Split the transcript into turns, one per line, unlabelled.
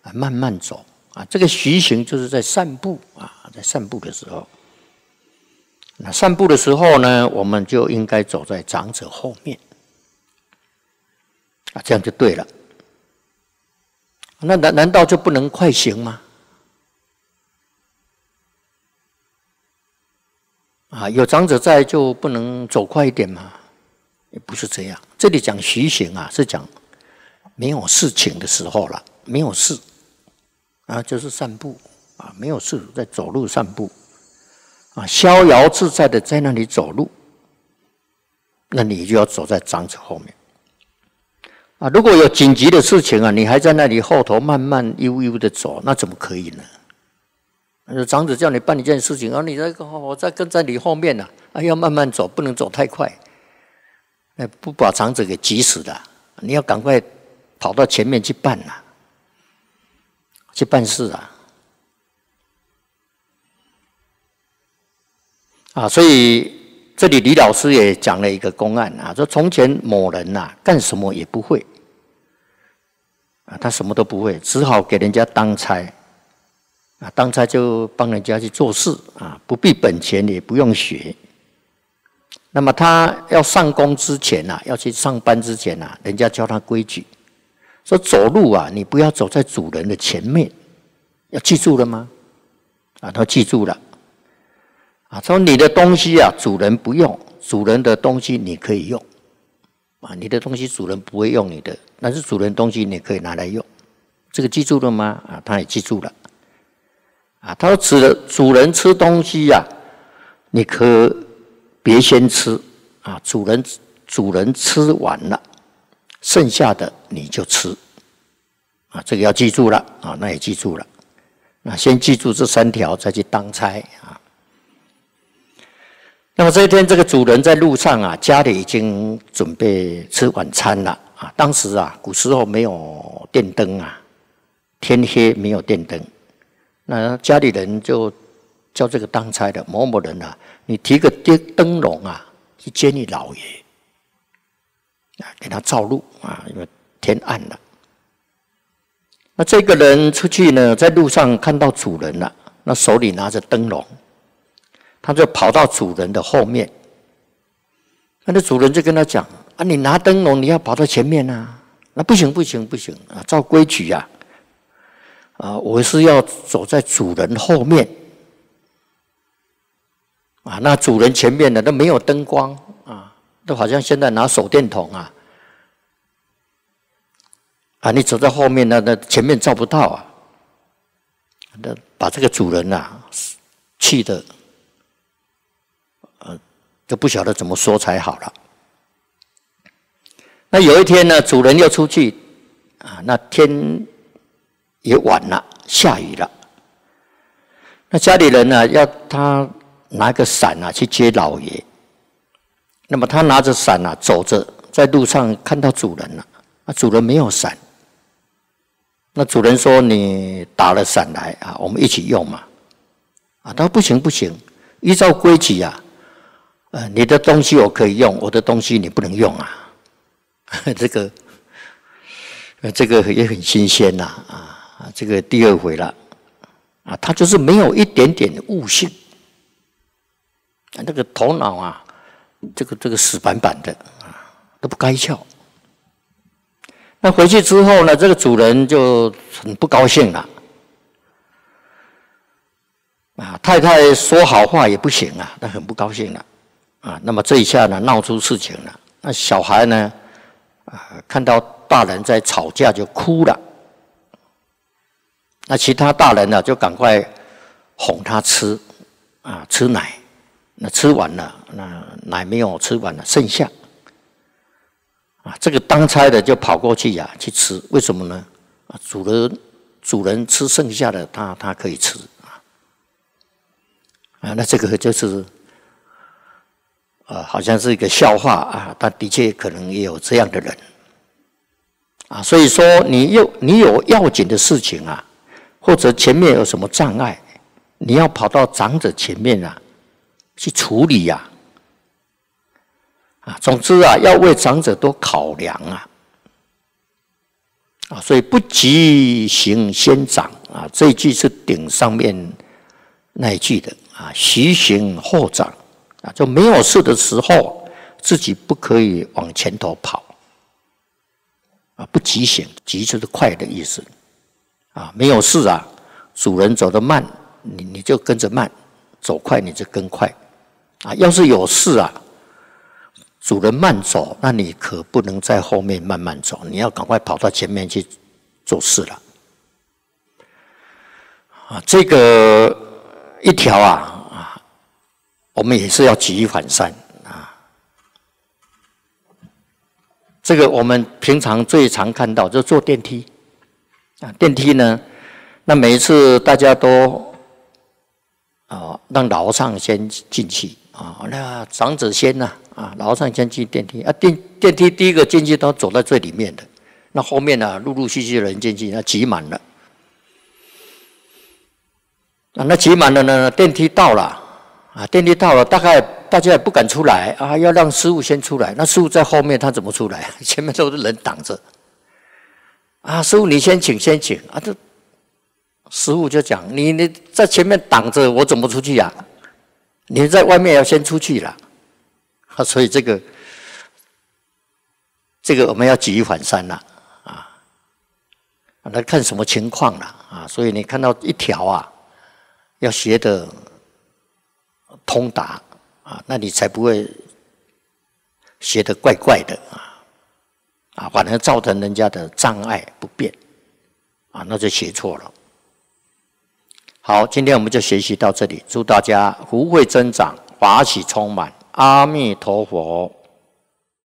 慢慢走啊。这个徐行就是在散步啊，在散步的时候。那散步的时候呢，我们就应该走在长者后面啊，这样就对了。那难道就不能快行吗？啊，有长者在就不能走快一点吗？也不是这样。这里讲徐行啊，是讲没有事情的时候了，没有事啊，就是散步啊，没有事在走路散步啊，逍遥自在的在那里走路，那你就要走在长者后面啊。如果有紧急的事情啊，你还在那里后头慢慢悠悠的走，那怎么可以呢？长者叫你办一件事情，你我在跟在你后面呢，要慢慢走，不能走太快，不把长者给急死的，你要赶快跑到前面去办啊，去办事啊。所以这里李老师也讲了一个公案啊，说从前某人干什么也不会啊，他什么都不会，只好给人家当差。当差就帮人家去做事啊，不必本钱，也不用学。那么他要上工之前要去上班之前人家教他规矩，说走路你不要走在主人的前面，要记住了吗？他记住了。说你的东西主人不用，主人的东西你可以用。你的东西主人不会用你的，但是主人东西你可以拿来用。这个记住了吗？他也记住了。他说主人吃东西你可别先吃主人吃完了，剩下的你就吃这个要记住了那也记住了。那先记住这3条，再去当差那么这一天，这个主人在路上家里已经准备吃晚餐了当时古时候没有电灯天黑没有电灯。那家里人就叫这个当差的某某人你提个灯笼去接你老爷给他照路因为天暗了。那这个人出去呢，在路上看到主人了，那手里拿着灯笼，他就跑到主人的后面。那主人就跟他讲你拿灯笼你要跑到前面那不行照规矩我是要走在主人后面那主人前面的都没有灯光都好像现在拿手电筒你走在后面那前面照不到把这个主人气的就不晓得怎么说才好了。那有一天呢，主人又出去那天也晚了，下雨了。那家里人要他拿个伞去接老爷。那么他拿着伞走着，在路上看到主人了，主人没有伞。那主人说：“你打了伞来我们一起用嘛。”他说：“不行，依照规矩你的东西我可以用，我的东西你不能用这个也很新鲜这个第2回了他就是没有一点点悟性那个头脑这个死板板的都不该翘。那回去之后呢，这个主人就很不高兴了太太说好话也不行他很不高兴了那么这一下呢，闹出事情了。那小孩呢看到大人在吵架就哭了。那其他大人就赶快哄他吃吃奶。那吃完了，那奶没有吃完了，剩下这个当差的就跑过去去吃。为什么呢？主人吃剩下的他可以吃那这个就是好像是一个笑话但的确可能也有这样的人所以说你有要紧的事情或者前面有什么障碍，你要跑到长者前面去处理总之要为长者多考量啊，所以不急行先长啊，这一句是顶上面那一句的啊，徐行后长啊，就没有事的时候，自己不可以往前头跑啊，不急行，急就是快的意思啊，没有事啊，主人走得慢，你就跟着慢，走快你就跟快啊，要是有事啊。主人慢走，那你可不能在后面慢慢走，你要赶快跑到前面去做事了。啊，这个一条啊，我们也是要举一反三啊。这个我们平常最常看到，就坐电梯啊，电梯呢，那每一次大家都让老上先进去啊，那长者先呐。啊，老上先进电梯啊，电梯第一个进去都走在最里面的，那后面呢，陆陆续续的人进去，那挤满了。啊，那挤满了呢，电梯到了，啊，电梯到了，大概大家也不敢出来啊，要让师父先出来。那师父在后面，他怎么出来？前面都是人挡着。啊，师父你先请，先请啊！这师父就讲，你在前面挡着，我怎么出去呀？你在外面要先出去了。啊，所以这个我们要举一反三了啊，来看什么情况了啊。所以你看到一条啊，要学得通达啊，那你才不会学得怪怪的啊，反而造成人家的障碍不便啊，那就学错了。好，今天我们就学习到这里，祝大家福慧增长，法喜充满。阿弥陀佛。